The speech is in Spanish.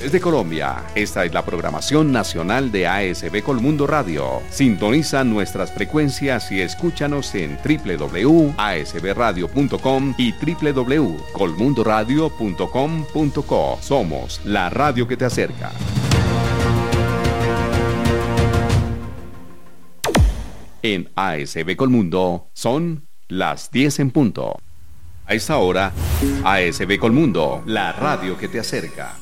Desde Colombia, esta es la programación nacional de ASB Colmundo Radio. Sintoniza nuestras frecuencias y escúchanos en www.asbradio.com y www.colmundoradio.com.co. Somos la radio que te acerca. En ASB Colmundo son las 10 en punto. A esta hora, ASB Colmundo, la radio que te acerca.